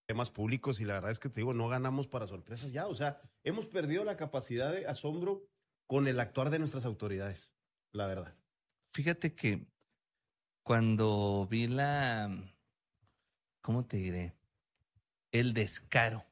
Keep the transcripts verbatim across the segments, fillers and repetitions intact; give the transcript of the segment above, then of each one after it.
temas públicos y la verdad es que te digo, no ganamos para sorpresas ya. O sea, hemos perdido la capacidad de asombro con el actuar de nuestras autoridades, la verdad. Fíjate que cuando vi la, ¿cómo te diré? El descaro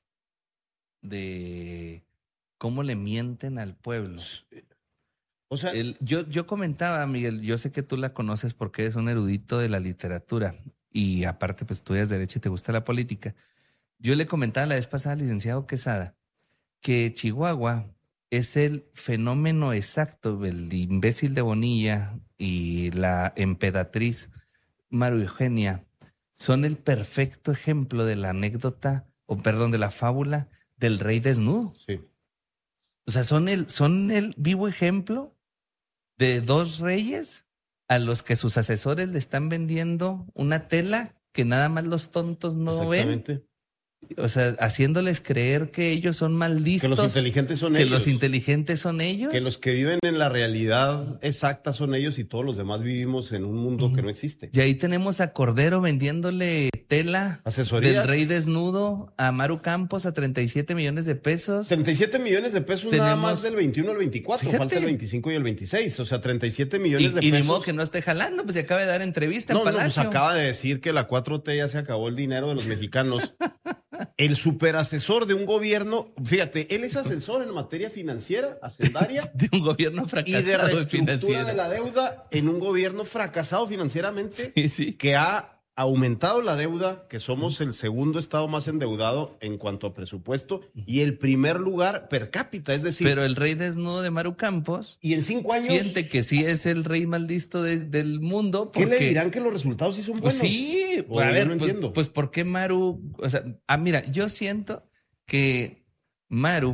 de cómo le mienten al pueblo. O sea, el, yo, yo comentaba, Miguel, yo sé que tú la conoces porque eres un erudito de la literatura y aparte pues estudias Derecho y te gusta la política. Yo le comentaba la vez pasada al licenciado Quesada que Chihuahua es el fenómeno exacto, el imbécil de Bonilla y la emperatriz María Eugenia son el perfecto ejemplo de la anécdota, o perdón, de la fábula del rey desnudo. Sí. O sea, son el, son el vivo ejemplo de dos reyes a los que sus asesores le están vendiendo una tela que nada más los tontos no ven. O sea, haciéndoles creer que ellos son más listos. Que los inteligentes son que ellos. Que los inteligentes son ellos. Que los que viven en la realidad exacta son ellos y todos los demás vivimos en un mundo que no existe. Y ahí tenemos a Cordero vendiéndole tela Asesorías. Del rey desnudo a Maru Campos a treinta y siete millones de pesos. treinta y siete millones de pesos tenemos, nada más del veintiuno al veinticuatro. Fíjate. Falta el veinticinco y el veintiséis. O sea, treinta y siete millones y, de y pesos. Y ni modo que no esté jalando, pues se acaba de dar entrevista no, en Palacio. No, pues acaba de decir que la cuatro T ya se acabó el dinero de los mexicanos. El superasesor de un gobierno, fíjate, él es asesor en materia financiera, hacendaria. De un gobierno fracasado y de reestructura financiero. de la deuda en un gobierno fracasado financieramente. Sí, sí. Que ha aumentado la deuda, que somos el segundo estado más endeudado en cuanto a presupuesto y el primer lugar per cápita, es decir... Pero el rey desnudo de Maru Campos... Y en cinco años... Siente que sí es el rey más listo de, del mundo. Porque, ¿qué le dirán que los resultados sí son buenos? Pues sí, o a ver, no pues, entiendo. pues ¿por qué Maru...? O sea, ah, mira, yo siento que Maru,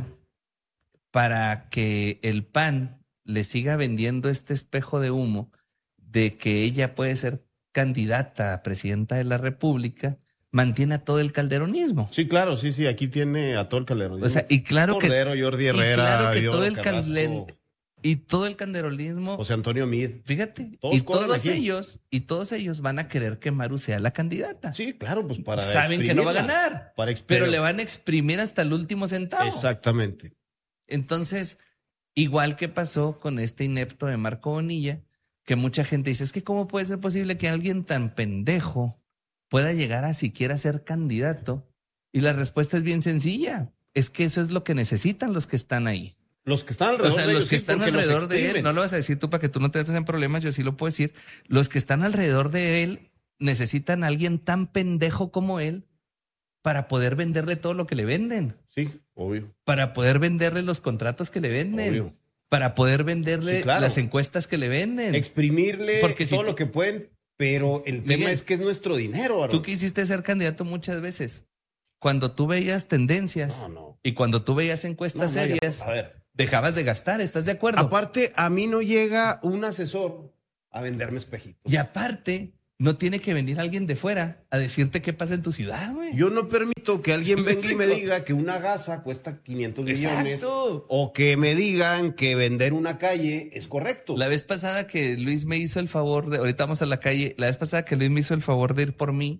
para que el P A N le siga vendiendo este espejo de humo de que ella puede ser candidata a presidenta de la República, mantiene a todo el calderonismo. Sí, claro, sí, sí, aquí tiene a todo el calderonismo. O sea, y claro Cordero, que... Jordi Herrera, y claro que Diego todo el Carrasco, calden, y todo el calderonismo... José Antonio Mid. Fíjate, todos y todos aquí. ellos, y todos ellos van a querer que Maru sea la candidata. Sí, claro, pues para saben que no va a ganar, para pero le van a exprimir hasta el último centavo. Exactamente. Entonces, igual que pasó con este inepto de Marco Bonilla, que mucha gente dice, es que cómo puede ser posible que alguien tan pendejo pueda llegar a siquiera ser candidato. Y la respuesta es bien sencilla, es que eso es lo que necesitan los que están ahí. Los que están alrededor o sea, de los ellos, que sí, están alrededor de él, no lo vas a decir tú para que tú no te metas en problemas, yo sí lo puedo decir. Los que están alrededor de él necesitan a alguien tan pendejo como él para poder venderle todo lo que le venden. Sí, obvio. Para poder venderle los contratos que le venden. Obvio. Para poder venderle sí, claro. las encuestas que le venden. Exprimirle Porque todo si lo que pueden, pero el tema Miguel, es que es nuestro dinero. Aaron. Tú quisiste ser candidato muchas veces. Cuando tú veías tendencias no, no. y cuando tú veías encuestas no, no, serias, ya, a ver. dejabas de gastar, ¿estás de acuerdo? Aparte, a mí no llega un asesor a venderme espejitos. Y aparte, no tiene que venir alguien de fuera a decirte qué pasa en tu ciudad, güey. Yo no permito que alguien venga y me diga que una gasa cuesta quinientos Exacto. millones o que me digan que vender una calle es correcto. La vez pasada que Luis me hizo el favor de, ahorita vamos a la calle, la vez pasada que Luis me hizo el favor de ir por mí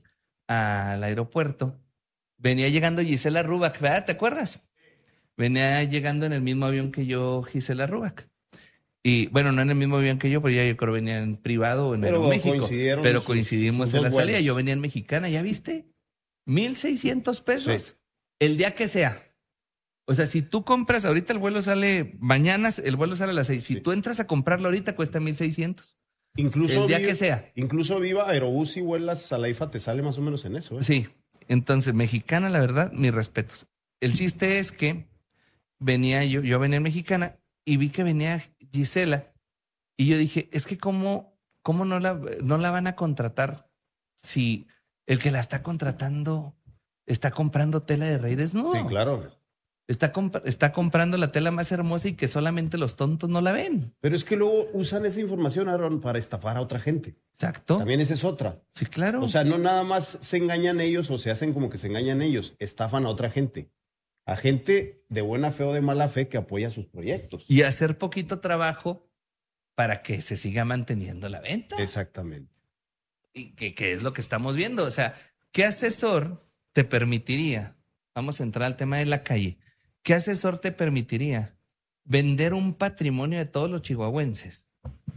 al aeropuerto, venía llegando Gisela Rubac, ¿verdad? ¿Te acuerdas? Venía llegando en el mismo avión que yo, Gisela Rubac. Y bueno, no en el mismo avión que yo, pero ya yo creo venía en privado o en pero México. Pero sus, coincidimos sus en la vuelos. salida. Yo venía en Mexicana, ¿ya viste? mil seiscientos pesos. Sí. El día que sea. O sea, si tú compras, ahorita el vuelo sale, mañana el vuelo sale a las seis. Si sí. tú entras a comprarlo ahorita, cuesta mil seiscientos. Incluso el día viva, que sea. Incluso Viva Aerobús y vuelas a la I F A te sale más o menos en eso. ¿eh? Sí. Entonces, Mexicana, la verdad, mis respetos. El chiste es que venía yo, yo venía en Mexicana y vi que venía Gisela y yo dije, es que cómo, cómo no la, no la van a contratar si el que la está contratando está comprando tela de rey desnudo. Sí, claro. Está, comp- está comprando la tela más hermosa y que solamente los tontos no la ven. Pero es que luego usan esa información, Aaron, para estafar a otra gente. Exacto. También esa es otra. Sí, claro. O sea, no nada más se engañan ellos o se hacen como que se engañan ellos, estafan a otra gente. A gente de buena fe o de mala fe que apoya sus proyectos. Y hacer poquito trabajo para que se siga manteniendo la venta. Exactamente. Y que, que es lo que estamos viendo. O sea, ¿qué asesor te permitiría, vamos a entrar al tema de la calle, ¿qué asesor te permitiría vender un patrimonio de todos los chihuahuenses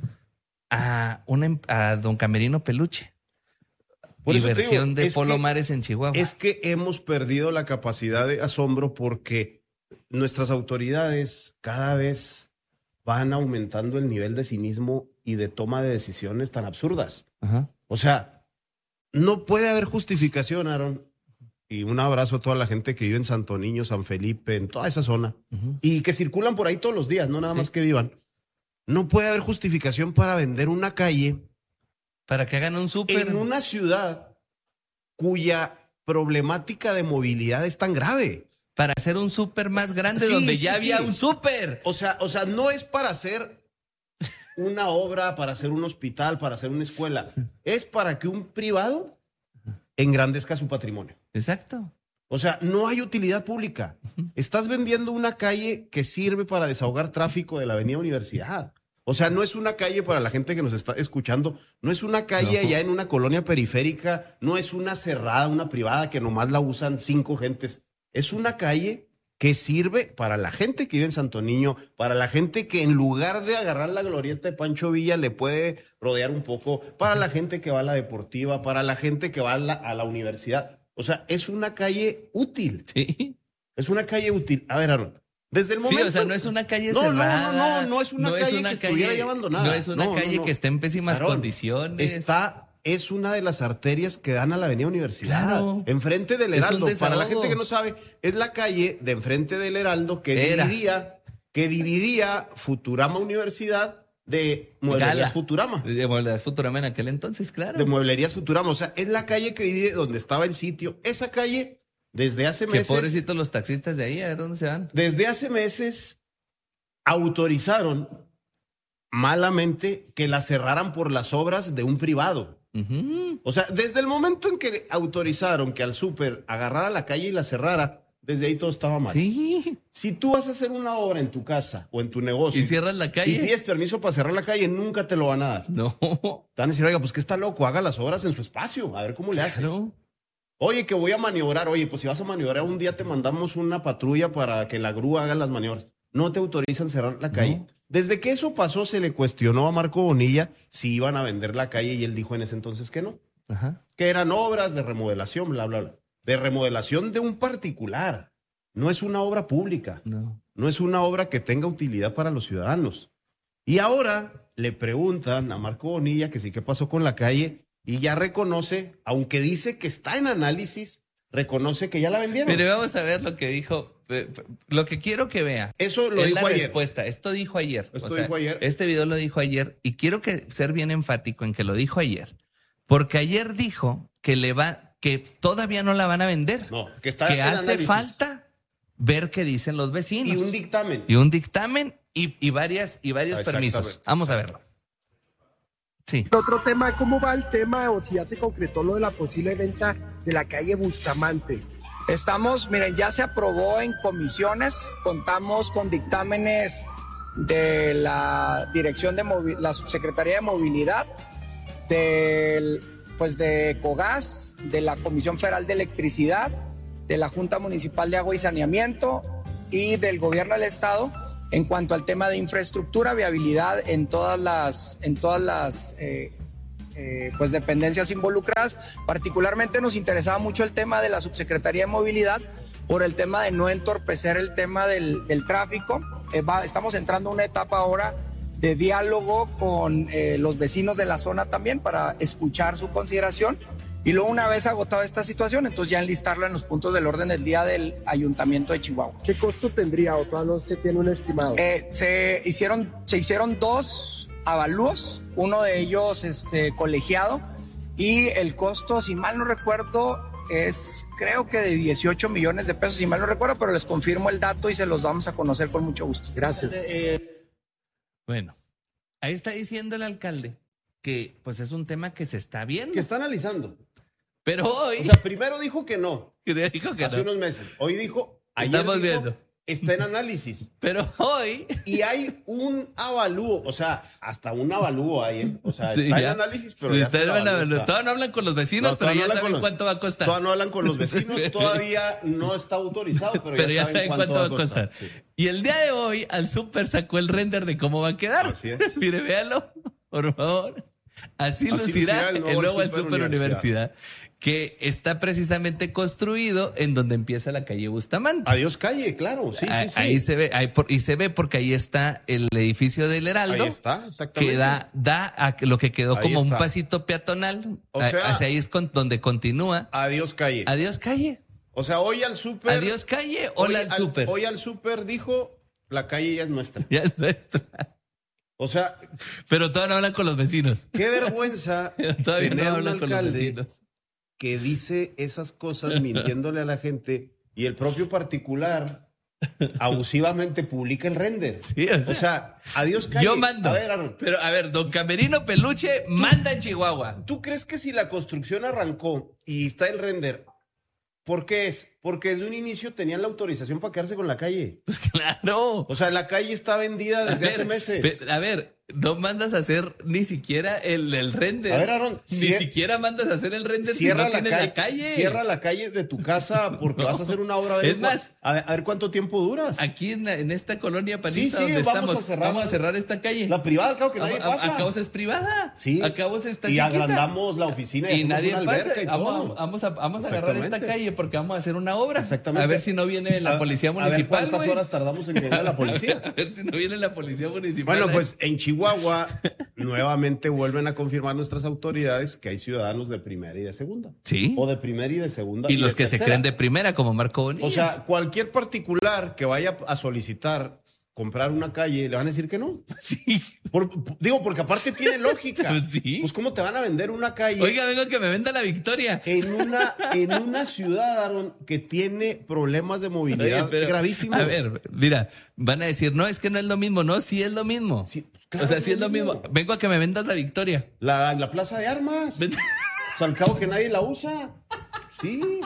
a, una, a don Camerino Peluche? Por eso te Inversión digo, de es Polo que- Mares en Chihuahua. Es que hemos perdido la capacidad de asombro porque nuestras autoridades cada vez van aumentando el nivel de cinismo y de toma de decisiones tan absurdas. Ajá. O sea, no puede haber justificación, Aaron. Y un abrazo a toda la gente que vive en Santo Niño, San Felipe, en toda esa zona. Ujú. Y que circulan por ahí todos los días, no nada Sí. más que vivan. No puede haber justificación para vender una calle Para que hagan un súper. en una ciudad cuya problemática de movilidad es tan grave. Para hacer un súper más grande Sí, donde sí, ya sí. había un súper. O sea, o sea, no es para hacer una obra, para hacer un hospital, para hacer una escuela. Es para que un privado engrandezca su patrimonio. Exacto. O sea, no hay utilidad pública. Estás vendiendo una calle que sirve para desahogar tráfico de la Avenida Universidad. O sea, no es una calle para la gente que nos está escuchando, no es una calle No. allá en una colonia periférica, no es una cerrada, una privada que nomás la usan cinco gentes. Es una calle que sirve para la gente que vive en Santo Niño, para la gente que en lugar de agarrar la glorieta de Pancho Villa le puede rodear un poco, para la gente que va a la deportiva, para la gente que va a la, a la universidad. O sea, es una calle útil. Sí. Es una calle útil. A ver, Aaron, desde el Sí, momento... o sea, no es una calle No, no, no, cerrada. no, no es una calle que estuviera ya abandonada. No es una No, no, calle no. que esté en pésimas Aarón, condiciones. Está, es una de las arterias que dan a la Avenida Universidad. Claro. Enfrente del Es un Heraldo. Para la desahogo. gente que no sabe, es la calle de enfrente del Heraldo que Era. dividía, que dividía Futurama Universidad de Mueblerías Gala. Futurama. De Mueblerías Futurama en aquel entonces, claro. De Mueblerías Futurama. O sea, es la calle que divide donde estaba el sitio. Esa calle, desde hace Que meses. pobrecitos los taxistas de ahí, a ver dónde se van. Desde hace meses autorizaron malamente que la cerraran por las obras de un privado. Ujú. O sea, desde el momento en que autorizaron que al súper agarrara la calle y la cerrara, desde ahí todo estaba mal. Sí. Si tú vas a hacer una obra en tu casa o en tu negocio Y cierras la y calle. pides permiso para cerrar la calle, nunca te lo van a dar. No. Te van a decir, oiga, pues que está loco, haga las obras en su espacio, a ver cómo le hace. Claro. Oye, que voy a maniobrar. Oye, pues si vas a maniobrar, un día te mandamos una patrulla para que la grúa haga las maniobras. No te autorizan cerrar la calle. No. Desde que eso pasó, se le cuestionó a Marco Bonilla si iban a vender la calle y él dijo en ese entonces que no. Ajá. Que eran obras de remodelación, bla, bla, bla. De remodelación de un particular. No es una obra pública. No. No es una obra que tenga utilidad para los ciudadanos. Y ahora le preguntan a Marco Bonilla que sí, qué pasó con la calle, y ya reconoce, aunque dice que está en análisis, reconoce que ya la vendieron. Pero vamos a ver lo que dijo. eh, Lo que quiero que vea. Eso lo es dijo la ayer. respuesta. Esto dijo ayer. Esto O sea, dijo ayer. Este video lo dijo ayer y quiero que ser bien enfático en que lo dijo ayer, porque ayer dijo que le va, que todavía no la van a vender. No, que está que en hace análisis. falta ver qué dicen los vecinos Y un dictamen. y un dictamen y, y varias y varios Exactamente. permisos. Vamos a verlo. Sí. Otro tema, ¿cómo va el tema o si ya se concretó lo de la posible venta de la calle Bustamante? Estamos, miren, ya se aprobó en comisiones, contamos con dictámenes de la Dirección de Movi- la Subsecretaría de Movilidad, del, pues de COGAS, de la Comisión Federal de Electricidad, de la Junta Municipal de Agua y Saneamiento y del Gobierno del Estado en cuanto al tema de infraestructura, viabilidad en todas las, en todas las eh, eh, pues dependencias involucradas. Particularmente nos interesaba mucho el tema de la Subsecretaría de Movilidad por el tema de no entorpecer el tema del, del tráfico. Eh, va, estamos entrando a una etapa ahora de diálogo con eh, los vecinos de la zona también para escuchar su consideración y luego una vez agotada esta situación, entonces ya enlistarla en los puntos del orden del día del Ayuntamiento de Chihuahua. ¿Qué costo tendría o todavía no se tiene un estimado? Eh, se hicieron, se hicieron dos avalúos, uno de ellos este, colegiado, y el costo, si mal no recuerdo, es creo que de dieciocho millones de pesos, si mal no recuerdo, pero les confirmo el dato y se los vamos a conocer con mucho gusto. Gracias. Bueno, ahí está diciendo el alcalde que pues es un tema que se está viendo. Que está analizando. Pero hoy O sea, primero dijo que no, dijo que hace no. unos meses. Hoy dijo, ayer Estamos dijo, viendo. está en análisis. Pero hoy... Y hay un avalúo, o sea, hasta un avalúo hay, ¿eh? O sea, Sí, está ya. en análisis, pero Sí, ya está está en el avalúo, avalúo. está. Todavía no hablan con los vecinos, No, pero todavía ya no hablan saben con los- cuánto va a costar. Todavía no hablan con los vecinos, todavía no está autorizado, pero, Pero ya saben cuánto va a costar. Sí. Y el día de hoy, al súper sacó el render de cómo va a quedar. Así es. Mire, véalo, por favor. Así, Así lucirá lucirá el el nuevo, nuevo el Super Super Universidad, que está precisamente construido en donde empieza la calle Bustamante. Adiós calle, claro, sí, ahí, sí, sí. ahí se ve, ahí por- y se ve porque ahí está el edificio del Heraldo. Ahí está, exactamente. Que da, da a lo que quedó Ahí como un está. pasito peatonal. O A- sea- hacia ahí es con- donde continúa. Adiós calle. Adiós calle. O sea, hoy al súper. Adiós calle. Hola hoy al súper. Hoy al súper dijo, la calle ya es nuestra. Ya está. O sea, Pero todavía no hablan con los vecinos. qué vergüenza Todavía tener no un hablan con los alcalde vecinos. que dice esas cosas mintiéndole a la gente y el propio particular abusivamente publica el render. Sí, o sea, O sea, adiós calle. Yo mando. A ver, Aaron, Pero a ver, don Camerino Peluche manda en Chihuahua. ¿tú crees que si la construcción arrancó y está el render, ¿por qué es? Porque desde un inicio tenían la autorización para quedarse con la calle. Pues claro. O sea, la calle está vendida desde A ver, hace meses. pe- A ver, no mandas a hacer ni siquiera el, el render. A ver, Aaron, Ni cier- siquiera mandas a hacer el render si Cierra no la tienes calle, la calle. Cierra la calle de tu casa porque No. vas a hacer una obra. A ver, Es más, a ver, a ver cuánto tiempo duras. Aquí en, en esta colonia panista Sí, sí, donde vamos estamos, a cerrar- vamos a cerrar esta calle. La privada, al cabo que nadie A- a- pasa. A causa es privada. Sí. A causa está y chiquita. agrandamos la oficina y, Y hacemos nadie una pasa. alberca y Vamos, todo. vamos a, vamos a agarrar esta Exactamente. calle porque vamos a hacer una obra. Exactamente. A ver si no viene la A- policía A ver municipal. cuántas güey. horas tardamos en que venga la policía. A ver si no viene la policía municipal. Bueno, ¿eh? pues en Chihuahua nuevamente vuelven a confirmar nuestras autoridades que hay ciudadanos de primera y de segunda. Sí. O de primera y de segunda. Y los de que se tercera. creen de primera, como Marco Bonilla. O sea, cualquier particular que vaya a solicitar comprar una calle, le van a decir que no. sí. Por- digo, porque aparte tiene lógica. Pues sí. Pues cómo te van a vender una calle Oiga, vengo que me venda la victoria. en una, en una ciudad, Aaron, que tiene problemas de movilidad Oye, pero, gravísimos. A ver, mira, van a decir, no, es que no es lo mismo. No, sí es lo mismo. Sí, pues, claro o sea, que sí es lo mismo. Vengo a que me vendas la victoria. La, la plaza de armas. Vete- O sea, al cabo que nadie la usa. Sí.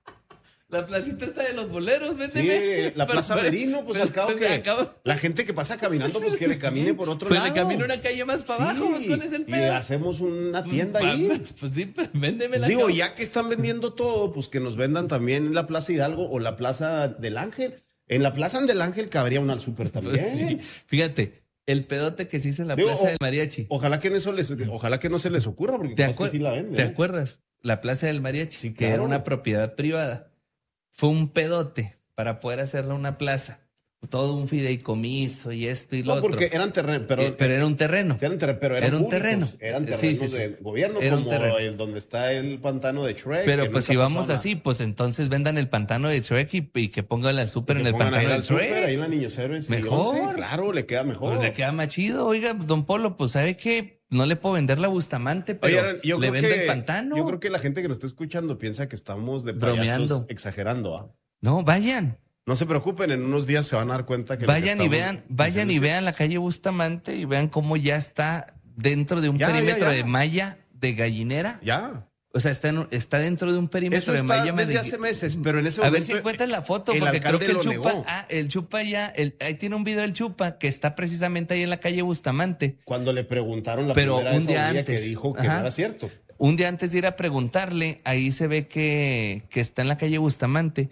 La placita está de los boleros, Sí, véndeme. la Pero- Plaza pero- Merino, pues pero- al cabo pero que acabo- la gente que pasa caminando, pues que le camine por otro Pues lado. le camino una calle más para abajo, pues, ¿cuál es el Y pedo? hacemos una tienda Pa- ahí. Pues sí, pero véndeme la Digo, cau- ya que están vendiendo todo, pues que nos vendan también la Plaza Hidalgo o la Plaza del Ángel. En la Plaza del Ángel cabría una al súper también. Pues sí. Fíjate, el pedote que se hizo en la Digo, Plaza o- del Mariachi. Ojalá que en eso les, ojalá que no se les ocurra, porque ¿Te, capaz que acuer- sí la venden. ¿Te ¿eh? acuerdas? La Plaza del Mariachi, Sí, que claro. era una propiedad privada. Fue un pedote para poder hacerle una plaza. Todo un fideicomiso y esto y lo No, otro. porque eran terrenos, pero, Eh, pero era un terreno. eran terrenos, pero eran era un públicos, terreno. Eran Sí, terrenos sí, sí. del gobierno, Era un como terreno. el donde está el pantano de Shrek. Pero que pues nunca si pasó vamos nada. así, pues entonces vendan el pantano de Shrek y, y que pongan la super Que en el pongan ahí pantano de al súper, Shrek. ahí en la Niños Héroes y Mejor. once, claro, le queda mejor. Pues le queda más chido. Oiga, don Polo, pues sabe que no le puedo vender la Bustamante, pero Oye, Aaron, yo le creo vendo que, el pantano. Yo creo que la gente que nos está escuchando piensa que estamos de Bromeando. payasos exagerando. ¿ah? No, vayan. No se preocupen, en unos días se van a dar cuenta que... lo que Vayan y estamos vean, vayan y diciendo vean la calle Bustamante y vean cómo ya está dentro de un Ya, ya, perímetro ya. de malla de gallinera. es- Ya. O sea, está, en- está dentro de un perímetro Eso de está malla desde de hace meses, pero en ese A ver momento... si encuentras la foto, el porque creo alcalde que el lo Chupa, negó. ah, el Chupa ya, el- ahí tiene un video del Chupa que está precisamente ahí en la calle Bustamante. Cuando le preguntaron la Pero primera un vez a día Bonilla antes. que dijo que Ajá. no era cierto. Un día antes de ir a preguntarle, ahí se ve que, que está en la calle Bustamante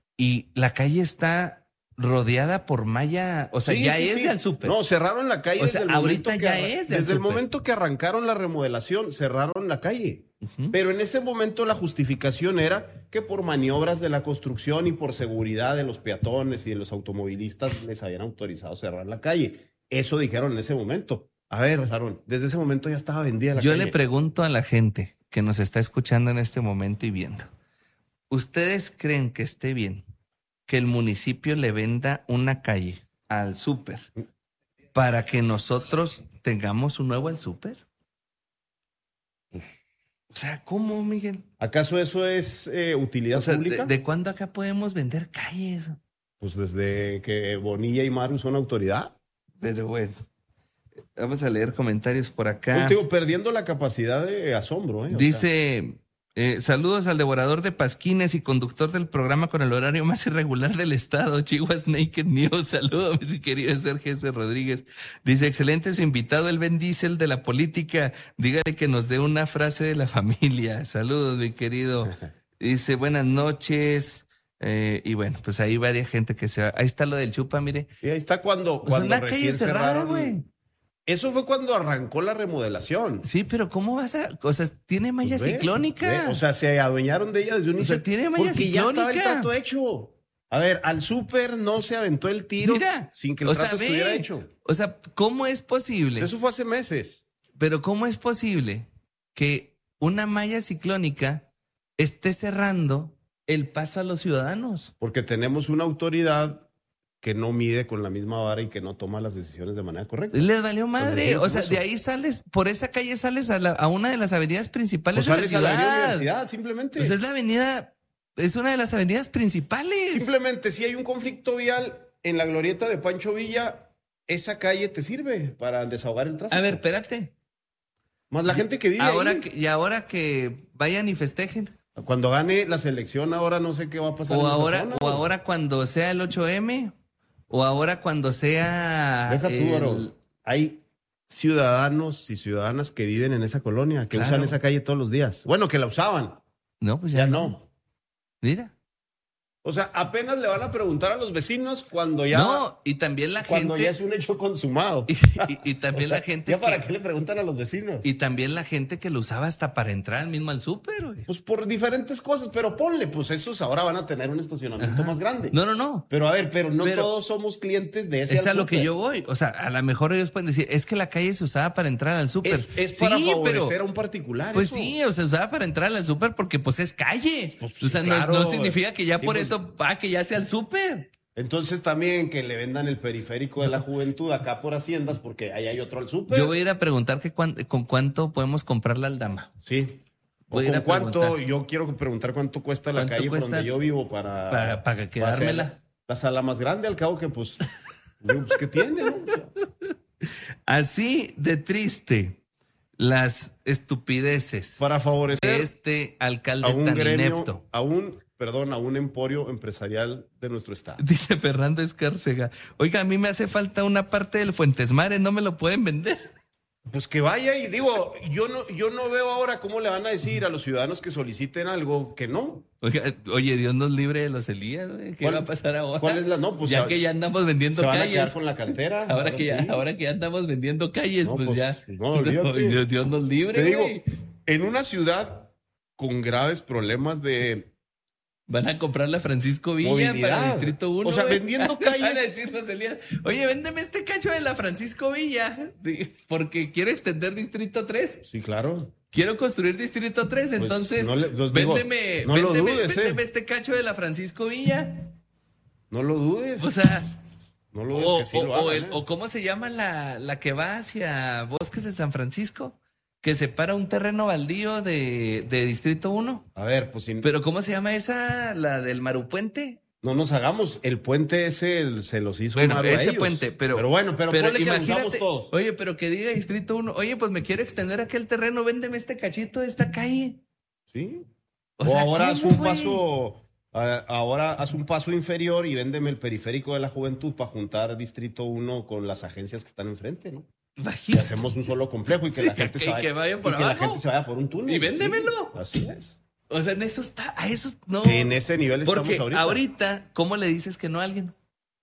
y la calle está rodeada por malla, o sea, Sí, ya sí, es sí. de al súper. No, cerraron la calle O desde sea, el ahorita momento que ya arran- es de al desde el súper. momento que arrancaron la remodelación, cerraron la calle. Pero en ese momento la justificación era que por maniobras de la construcción y por seguridad de los peatones y de los automovilistas les habían autorizado cerrar la calle. Eso dijeron en ese momento. A ver, Aaron, desde ese momento ya estaba vendida la Yo calle. le pregunto a la gente que nos está escuchando en este momento y viendo, ¿ustedes creen que esté bien que el municipio le venda una calle al súper para que nosotros tengamos un nuevo al súper? O sea, ¿cómo, Miguel? ¿Acaso eso es eh, utilidad O sea, pública? ¿de, de cuándo acá podemos vender calles? Pues desde que Bonilla y Maru son autoridad. Pero bueno, vamos a leer comentarios por acá. Pues, digo, perdiendo la capacidad de asombro. ¿eh? O sea, Dice Eh, saludos al devorador de pasquines y conductor del programa con el horario más irregular del estado, Chihuahua Naked News. Saludos, mi querido Sergio S. Rodríguez. Dice, excelente su invitado, el Ben Diesel de la política. Dígale que nos dé una frase de la familia. Saludos, mi querido. Dice, buenas noches. Eh, y bueno, pues ahí varias gente que se va. Ahí está lo del chupa, mire. Sí, ahí está cuando, Pues cuando una calle recién cerrada, cerraron. güey. Eso fue cuando arrancó la remodelación. Sí, pero ¿cómo vas a...? O sea, tiene malla Pues ve, ciclónica. ve, o sea, se adueñaron de ella desde un O sea, inicio. tiene malla porque ya estaba el ciclónica. trato hecho. A ver, al súper no se aventó el tiro Mira, sin que el o trato sea, estuviera ve, hecho. O sea, ¿cómo es posible? Eso fue hace meses. Pero ¿cómo es posible que una malla ciclónica esté cerrando el paso a los ciudadanos? Porque tenemos una autoridad que no mide con la misma vara y que no toma las decisiones de manera correcta. Les valió madre. Pues O sea, eso. de ahí sales, por esa calle sales a, la- a una de las avenidas principales Pues de la sales a la ciudad. avenida Universidad, simplemente. O sea, es la avenida, es una de las avenidas principales. Simplemente, si hay un conflicto vial en la glorieta de Pancho Villa, esa calle te sirve para desahogar el tráfico. A ver, espérate. Más la gente que vive Ahora ahí. que, y ahora que vayan y festejen. Cuando gane la selección, ahora no sé qué va a pasar. O en esa ahora, zona. o ahora cuando sea el ocho eme, o ahora cuando sea. Deja tú, el- Aro. Hay ciudadanos y ciudadanas que viven en esa colonia, que Claro. usan esa calle todos los días. Bueno, que la usaban, No, pues ya, ya no. no. Mira. O sea, apenas le van a preguntar a los vecinos cuando ya, No, y también la cuando gente. ya es un hecho consumado. Y, y- y también O sea, la gente. ¿Ya para que, qué le preguntan a los vecinos? Y también la gente que lo usaba hasta para entrar mismo al súper, güey. Pues por diferentes cosas, pero ponle, pues esos ahora van a tener un estacionamiento más grande. No, no, no. Pero a ver, pero no Pero- todos somos clientes de ese Es a lo que súper. yo voy. O sea, a lo mejor ellos pueden decir, es que la calle se usaba para entrar al súper. Es, es para Sí, favorecer pero- a un particular. Pues eso. sí, o sea, se usaba para entrar al súper porque pues es calle. Pues, o sea, sí, no- claro. no, significa que ya Sí, por pues- eso va que ya sea el súper. Entonces también que le vendan el periférico de la juventud acá por Haciendas, porque ahí hay otro al súper. Yo voy a ir a preguntar que cuán- con cuánto podemos comprar la aldama. Sí. O Voy a ir con a cuánto, preguntar. yo quiero preguntar cuánto cuesta la ¿Cuánto calle cuesta? por donde yo vivo para... Para- para quedármela. hacer la sala más grande, al cabo que pues... digo, pues ¿qué tiene? ¿No? O sea, Así de triste las estupideces para favorecer de este alcalde a un tan gremio, inepto. a un, perdón, a un emporio empresarial de nuestro estado. Dice Fernando Escárcega. Oiga, a mí me hace falta una parte del Fuentes Mares, ¿no me lo pueden vender? Pues que vaya y digo, yo no, yo no veo ahora cómo le van a decir a los ciudadanos que soliciten algo que no. Oiga, oye, Dios nos libre de los Elías, güey. ¿Qué ¿Cuál- va a pasar ahora? cuál es la- no, pues, ya a- que ya andamos vendiendo Se van a calles. quedar con la cantera. Ahora que, ya, sí. ahora que ya andamos vendiendo calles, No, pues, pues, ya. pues, no, olvídate. Dios, Dios nos libre, Te digo, güey. en una ciudad con graves problemas de Van a comprar la Francisco Villa Movilidad. para el Distrito uno. O sea, güey. vendiendo Van a calles. decir los Elías, oye, véndeme este cacho de la Francisco Villa, porque quiero extender Distrito tres. Sí, claro. Quiero construir Distrito tres, entonces no le- pues, digo, véndeme, no lo véndeme, dudes, véndeme eh. este cacho de la Francisco Villa. No lo dudes. O sea, no lo dudes o, que sí o- lo o hagan, el- ¿eh? o cómo se llama la, la que va hacia Bosques de San Francisco, que separa un terreno baldío de, de Distrito uno. A ver, pues si Pero ¿cómo se llama esa? La del Marupuente. no nos hagamos, el puente ese el- se los hizo Bueno, malo a ese ellos. puente, pero. Pero bueno, pero, ponle que abusamos todos. Oye, pero que diga Distrito uno, oye, pues me quiero extender aquel terreno, véndeme este cachito de esta calle. Sí. O O, sea, ahora ¿cómo, haz un güey? paso, ah, ahora haz un paso inferior y véndeme el periférico de la juventud para juntar Distrito uno con las agencias que están enfrente, ¿no? Y Imagínate. hacemos un solo complejo y que la Sí, gente que- se vaya, que vaya por y que la abajo. gente se vaya por un túnel. Y véndemelo. Sí, así es. O sea, en eso está, a eso no. En ese nivel Porque estamos ahorita. ahorita. ¿cómo le dices que no a alguien?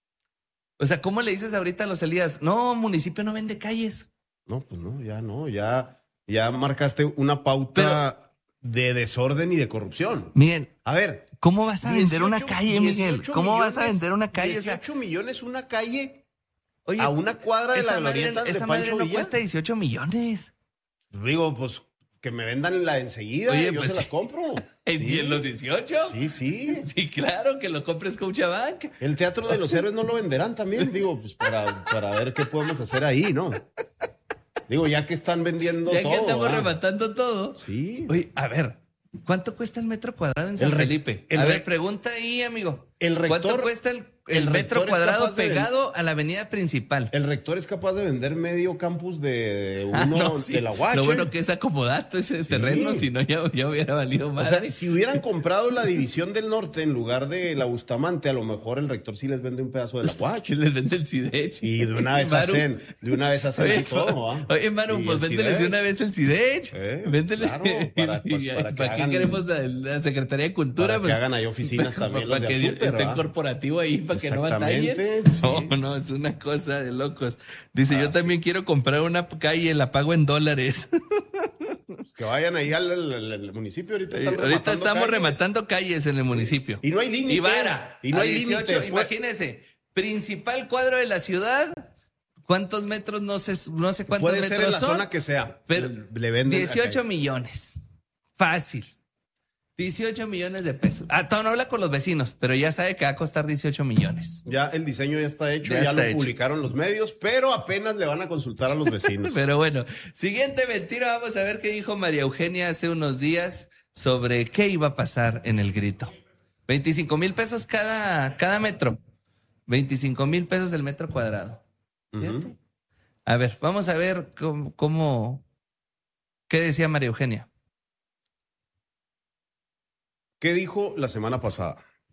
O sea, ¿cómo le dices ahorita a los Elías? No, municipio no vende calles. No, pues no, ya no, ya, ya marcaste una pauta de desorden y de corrupción. Miren, A ver. ¿cómo vas a vender una dieciocho calle, Miguel? dieciocho ¿Cómo vas a millones, vender una calle? O sea, dieciocho millones una calle oye, a una cuadra de esa la madre, glorieta de esa Pancho madre no Villa. cuesta dieciocho millones. Digo, pues que me vendan la enseguida, Oye, yo pues, se las compro. ¿En Sí. en los dieciocho? Sí, sí. Sí, claro, que lo compres Scotiabank. El Teatro de los Héroes no lo venderán también, digo, pues para, para ver qué podemos hacer ahí, ¿no? Digo, ya que están vendiendo Ya todo. que estamos ¿verdad? rematando todo. Sí. Oye, a ver, ¿cuánto cuesta el metro cuadrado en San El re- Felipe? el A re- ver, pregunta ahí, amigo. El rector, ¿Cuánto cuesta el, el, el metro rector cuadrado de, pegado a la avenida principal? El rector es capaz de vender medio campus de uno Ah, no, sí. de la U A H. Lo bueno que es acomodato ese Sí. terreno, si no ya, ya hubiera valido más. O sea, si hubieran comprado la división del norte en lugar de la Bustamante, a lo mejor el rector sí les vende un pedazo de la U A H. les vende el CIDECH. Y de una vez Maru, hacen, de una vez hacen Oye, todo, ¿va? Oye, Maru, Y pues el véndeles de CIDECH. una vez el CIDECH. Eh, Véndeles. claro, para, pues, Y- para que ¿Para qué hagan- queremos la, la Secretaría de Cultura? Para que Pues, hagan ahí oficinas para- también Para los de que Azúcar, estén ¿va? corporativo ahí, para que no batallen. Exactamente, sí. No, no, es una cosa de locos. Dice, Ah, yo también quiero comprar una calle, la pago en dólares. Pues que vayan ahí al, al- al municipio, ahorita están Ahorita rematando estamos calles. rematando calles en el municipio. Y no hay límite. Y vara. Y no a hay dieciocho, límite. Pues, imagínese, principal cuadro de la ciudad, ¿cuántos metros? No sé, no sé cuántos puede metros ser en la son. zona que sea. Pero le venden dieciocho acá. millones. Fácil. dieciocho millones de pesos. Ah, todavía no habla con los vecinos, pero ya sabe que va a costar dieciocho millones. Ya el diseño ya está hecho, Ya ya, está lo hecho. publicaron los medios, pero apenas le van a consultar a los vecinos. Pero bueno, siguiente mentira, vamos a ver qué dijo María Eugenia hace unos días sobre qué iba a pasar en el grito. veinticinco mil pesos cada, cada metro. veinticinco mil pesos el metro cuadrado. Fíjate. Ujú. A ver, vamos a ver cómo, cómo, qué decía María Eugenia. ¿Qué dijo la semana pasada?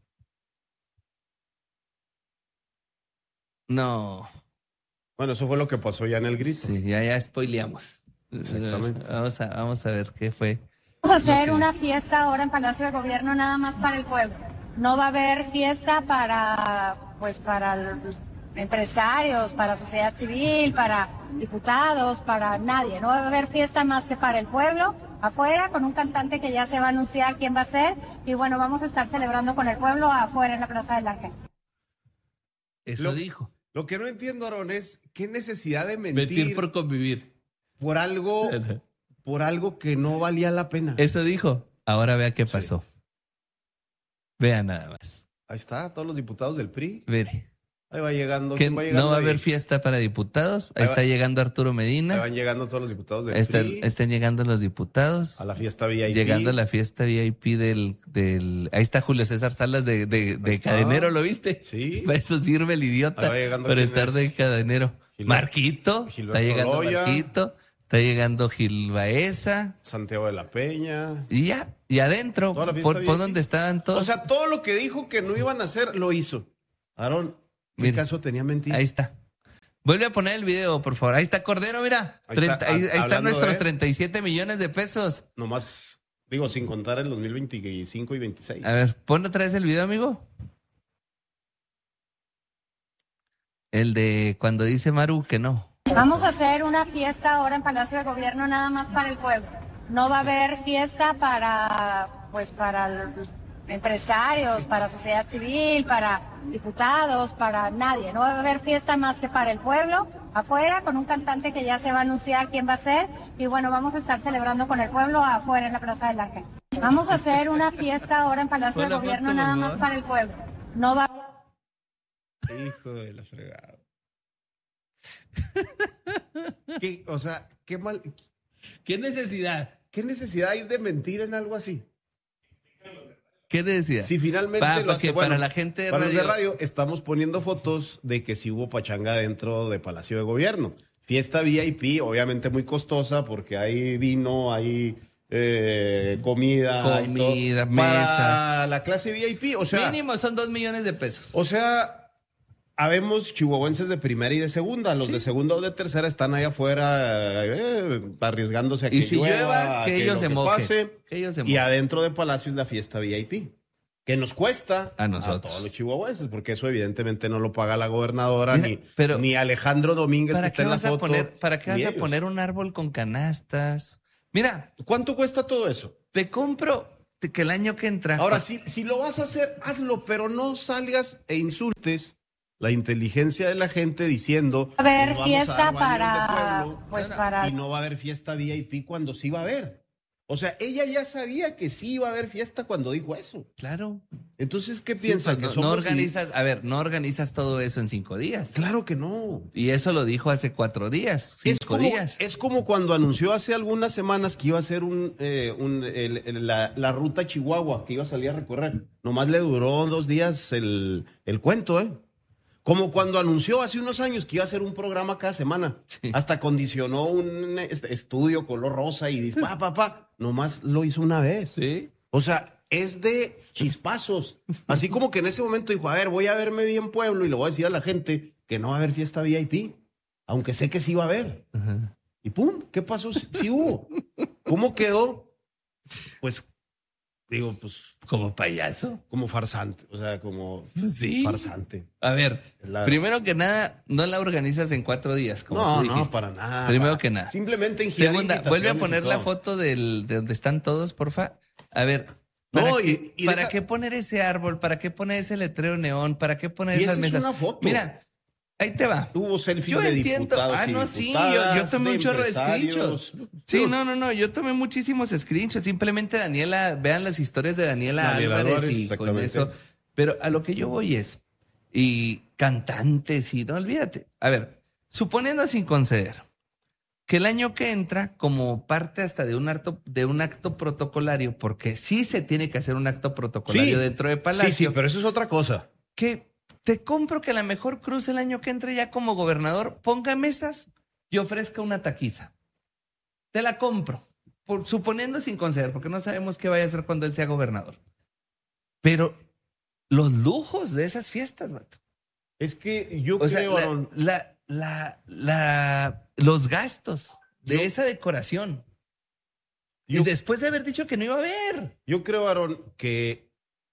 No, Bueno, eso fue lo que pasó ya en el grito. sí, ya, ya spoileamos. Exactamente. Vamos a, vamos a ver qué fue. Vamos a hacer Lo que- una fiesta ahora en Palacio de Gobierno nada más para el pueblo. No va a haber fiesta para, pues, para los empresarios, para sociedad civil, para diputados, para nadie. No va a haber fiesta más que para el pueblo, afuera, con un cantante que ya se va a anunciar quién va a ser. Y bueno, vamos a estar celebrando con el pueblo afuera en la Plaza del Ángel. Eso Lo- dijo. Lo que no entiendo, Aaron, es qué necesidad de mentir, Mentir por convivir. por algo, por algo que no valía la pena. Eso dijo. Ahora vea qué pasó. Vea nada más. Ahí está, todos los diputados del P R I. Mire. Ahí va llegando. Que ¿quién va llegando no va a ahí? haber fiesta para diputados. Ahí Ahí va- está llegando Arturo Ahí Medina. van llegando todos los diputados del Está- P R I están llegando los diputados. a la fiesta V I P. Llegando a la fiesta V I P del, del... Ahí está Julio César Salas de, de, de está. cadenero, ¿lo viste? Sí. Para eso sirve el Ahí idiota. va llegando Para quién estar es. de cadenero. Gilberto- Marquito. Gilberto Está llegando Loya. Marquito. Está llegando Gil Baeza. Santiago de la Peña. Y ya. Y adentro, Toda la fiesta por, V I P. por donde estaban todos. O sea, todo lo que dijo que no iban a hacer, lo hizo. Aaron, ¿qué Mira, caso tenía mentir? Ahí está. Vuelve a poner el video, por favor. Ahí está Cordero, mira. Ahí está, Treinta- ahí, ahí están hablando nuestros de- treinta y siete millones de pesos. Nomás, digo, sin contar el dos mil veinticinco y veintiséis. A ver, pon otra vez el video, amigo. El de cuando dice Maru que no. Vamos a hacer una fiesta ahora en Palacio de Gobierno nada más para el pueblo. No va a haber fiesta para, pues, para los empresarios, para sociedad civil, para diputados, para nadie. No va a haber fiesta más que para el pueblo, afuera, con un cantante que ya se va a anunciar quién va a ser. Y bueno, vamos a estar celebrando con el pueblo afuera en la Plaza del Ángel. Vamos a hacer una fiesta ahora en Palacio de Pon la Gobierno foto, nada por más favor. para el pueblo. No va Hijo de la fregada. ¿Qué, o sea, qué mal, ¿Qué necesidad? qué necesidad hay de mentir en algo así? ¿Qué necesidad? Si finalmente Pa- lo porque hace, bueno, para la gente de para los de radio- radio estamos poniendo fotos de que sí hubo pachanga dentro de Palacio de Gobierno. Fiesta V I P, obviamente muy costosa porque hay vino, hay eh, comida, hay Comida, todo. Para mesas. la clase V I P, o sea, Mínimo son dos millones de pesos. o sea, habemos chihuahuenses de primera y de segunda. Los de segunda o de tercera están ahí afuera eh, arriesgándose a que Y si llueva, llueva, a que ellos lo se que mojen. pase. Que ellos se Y mojen. adentro de Palacio es la fiesta V I P, que nos cuesta A nosotros. todos los chihuahuenses, porque eso evidentemente no lo paga la gobernadora Mira, ni, pero- ni Alejandro Domínguez que ¿Para está qué en la vas a foto. poner, para qué ni vas a ellos. poner un árbol con canastas? Mira, ¿Cuánto cuesta todo eso? te compro te- que el año que entra. Ahora, si, si lo vas a hacer, hazlo, pero no salgas e insultes la inteligencia de la gente diciendo a haber "Nos vamos a fiesta dar baños de para, pueblo", pues, para y no va a haber fiesta V I P cuando sí va a haber. O sea, ella ya sabía que sí iba a haber fiesta cuando dijo eso. Claro. Entonces, ¿qué Sí, piensa? pues, que no, somos no organizas, a ver, no organizas todo eso en cinco días. Claro que no. Y eso lo dijo hace cuatro días, cinco Es como, días. es como cuando anunció hace algunas semanas que iba a hacer un, eh, un, el- el- la, la ruta a Chihuahua, que iba a salir a recorrer. Nomás le duró dos días el, el cuento, ¿eh? Como cuando anunció hace unos años que iba a hacer un programa cada semana. Sí. Hasta condicionó un este, estudio color rosa y dice, pa, pa, pa. Nomás lo hizo una vez. Sí. O sea, es de chispazos. Así como que en ese momento dijo, a ver, voy a verme bien pueblo y le voy a decir a la gente que no va a haber fiesta V I P. Aunque sé que sí va a haber. Ajá. Y pum, ¿qué pasó? Sí, sí hubo. ¿Cómo quedó? Pues, digo, pues, Como payaso. como farsante. O sea, como Pues sí. farsante. A ver, La- primero que nada, no la organizas en cuatro días, como No, tú no, dijiste. para nada. Primero para- que nada. Simplemente en girar Segunda, vuelve a invitaciones poner y la todo. foto del, de donde están todos, porfa. A ver, ¿para, No, qué, y- y ¿para deja- qué poner ese árbol? ¿Para qué poner ese letrero neón? ¿Para qué poner Y esas esa es mesas? una foto. Mira, ahí te va. Tuvo selfies Yo de entiendo. diputados Ah, y no, sí, yo, yo diputadas, tomé de un chorro de empresarios. screenshots. Sí, no, no, no, yo tomé muchísimos screenshots. Simplemente Daniela, vean las historias de Daniela, Daniela Álvarez Álvarez, y con exactamente. eso. Pero a lo que yo voy es, y cantantes y no olvídate. A ver, suponiendo sin conceder que el año que entra, como parte hasta de un acto, de un acto protocolario, porque sí se tiene que hacer un acto protocolario Sí. dentro de Palacio, Sí, sí, pero eso es otra cosa. que te compro que a la mejor Cruz el año que entre ya como gobernador ponga mesas y ofrezca una taquiza. Te la compro, por, suponiendo sin conceder, porque no sabemos qué vaya a hacer cuando él sea gobernador. Pero los lujos de esas fiestas, vato. Es que yo O sea, creo, la- Aaron, la, la, la- los gastos de Yo- esa decoración. Yo- y después de haber dicho que no iba a haber. yo creo, Aaron, que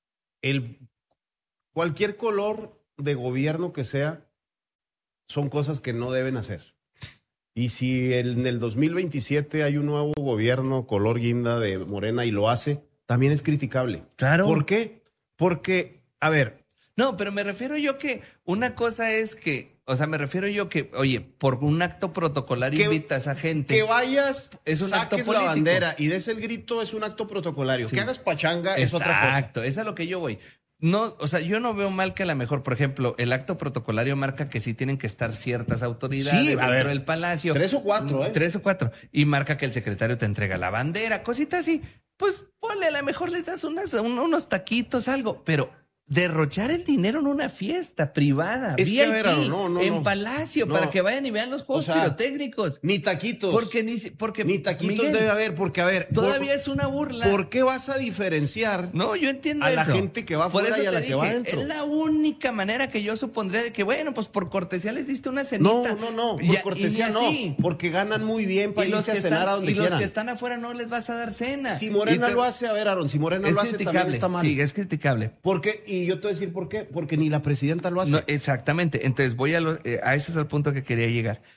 el cualquier color de gobierno que sea son cosas que no deben hacer. Y si el- en el dos mil veintisiete hay un nuevo gobierno color guinda de Morena y lo hace, también es criticable. Claro. ¿Por qué? Porque, a ver, No, pero me refiero yo que una cosa es que, o sea, me refiero yo que, oye, por un acto protocolario Que- invitas a gente. que vayas, Es un acto saques la político. bandera y des el grito es un acto protocolario. Sí. Que hagas pachanga es otra cosa. Exacto, es a lo que yo voy. No, o sea, yo no veo mal que a lo mejor, por ejemplo, el acto protocolario marca que sí tienen que estar ciertas autoridades Sí, a dentro ver, del palacio. tres o cuatro, ¿eh? Tres o cuatro. Y marca que el secretario te entrega la bandera, cositas así. Pues ponle, a lo mejor les das unas, un- unos taquitos, algo, pero derrochar el dinero en una fiesta privada, Es que, V I P, a ver, Aaron, no, no, en no. palacio, No. para que vayan y vean los juegos O sea, pirotécnicos. Ni taquitos. Porque ni, si- porque Ni taquitos Miguel, debe haber, porque a ver. todavía por- es una burla. ¿Por qué vas a diferenciar? No, yo entiendo A eso. la gente que va Por afuera eso y a te la que va dije, adentro. Es la única manera que yo supondría de que, bueno, pues por cortesía les diste una No, cenita. no, no, por Ya- y cortesía ni no, así. porque ganan muy bien para Y los, irse que a cenar están, a donde y los quieran. que están afuera no les vas a dar cena. Si Morena Y te- lo hace, a ver, Aaron, si Morena es lo hace también criticable. está mal. Sí, es criticable. ¿Por qué? Y yo te voy a decir por qué, porque ni la presidenta lo hace. No, exactamente. Entonces voy a lo- eh, a ese es el punto que quería llegar.